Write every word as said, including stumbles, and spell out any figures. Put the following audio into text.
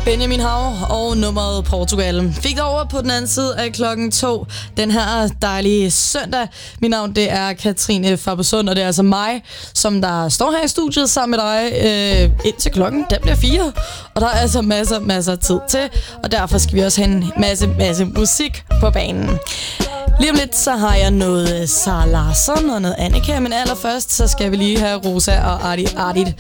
Benjamin Hav og nummeret Portugal. Fik dig over på den anden side af klokken to den her dejlige søndag. Mit navn det er Katrine Fabersund, og det er altså mig, som der står her i studiet sammen med dig øh, indtil klokken den bliver fire. Og der er altså masser, masser af tid til, og derfor skal vi også have en masse, masse musik på banen. Lige om lidt, så har jeg noget Sara Larsson og noget Annika, men allerførst, så skal vi lige have Rosa og Ardit Ardit